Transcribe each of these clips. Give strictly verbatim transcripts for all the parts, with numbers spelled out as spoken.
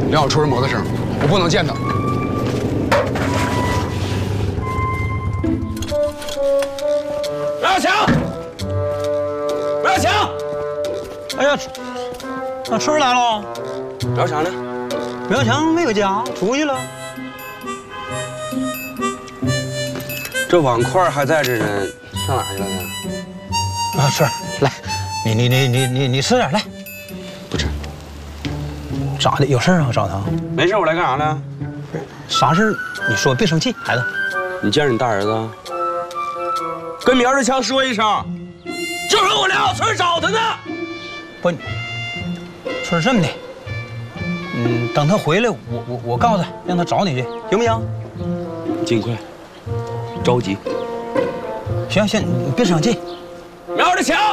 要有出人摩托声，我不能见他。 不要抢！不要抢！ 哎呀，那春儿来了。 不要抢呢？ 不要抢没有家，出去了。 这碗筷还在这呢，上哪去了呢？ 啊，春儿，来，你你你你你你吃点来。 不吃。 咋的？有事啊？找他？ 没事，我来干啥呢？ 啥事？你说，别生气，孩子。 你见着你大儿子，跟明儿的强说一声，就说我梁小春找他呢。 不，春儿这么的，嗯，等他回来，我我我告诉他，让他找你去，行不行？ 尽快。着急。 行行，你别生气。 瞄着枪。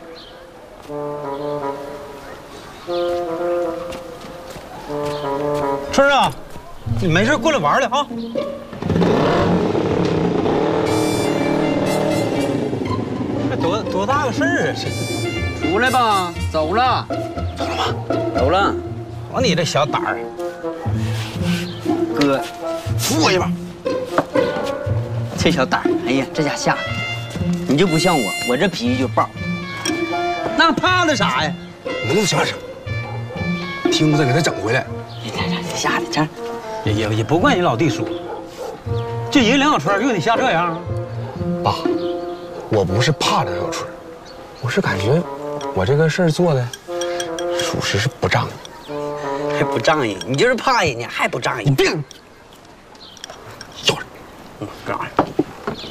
春儿啊，你没事过来玩来啊。这多多大个事儿啊！这出来吧，走了。 走了吗？ 走了。 瞧你这小胆儿， 哥， 扶我一把。 这小胆儿，哎呀，这家吓的，你就不像我，我这脾气就暴。那怕的啥呀？ 能不能小点声？听不再给他整回来。 你这这吓的这， 也也也不怪你老弟说，就一个梁小春就给你吓这样。 爸，我不是怕梁小春，我是感觉我这个事儿做的，属实是不仗义。 还不仗义？你就是怕人家，还不仗义？ 你别要人。 嗯，干啥？